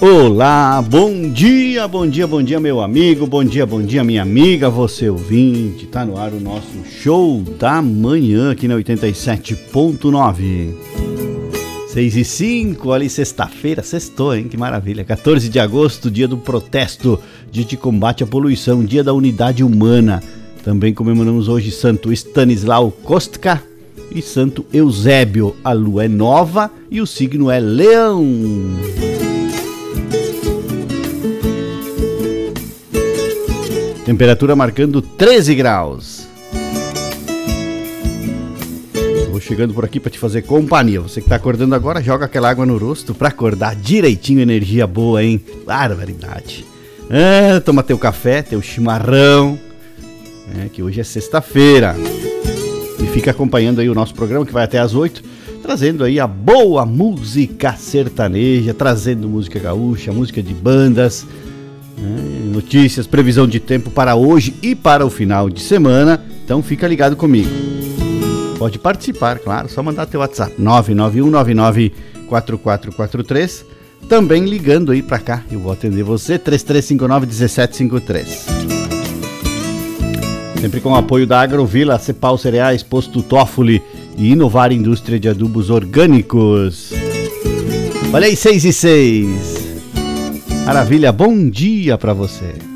Olá, bom dia, bom dia, bom dia, meu amigo, bom dia, minha amiga, você ouvinte. Tá no ar o nosso show da manhã aqui na 87.9. 6h05, ali sexta-feira, sextou, hein? Que maravilha. 14 de agosto, dia do protesto, dia de combate à poluição, dia da unidade humana. Também comemoramos hoje Santo Stanislau Kostka e Santo Eusébio. A lua é nova e o signo é Leão. Temperatura marcando 13 graus. Vou chegando por aqui para te fazer companhia. Você que tá acordando agora, joga aquela água no rosto para acordar direitinho, energia boa, hein? Barbaridade. Toma teu café, teu chimarrão, que hoje é sexta-feira. E fica acompanhando aí o nosso programa que vai até às 8, trazendo aí a boa música sertaneja, trazendo música gaúcha, música de bandas, notícias, previsão de tempo para hoje e para o final de semana. Então fica ligado comigo. Pode participar, claro, só mandar teu WhatsApp 991994443. Também ligando aí para cá, eu vou atender você 3359-1753. Sempre com o apoio da Agrovila, Cepal Cereais, Posto Toffoli e Inovar Indústria de Adubos Orgânicos. Olha aí, 6h06. Maravilha, bom dia para você.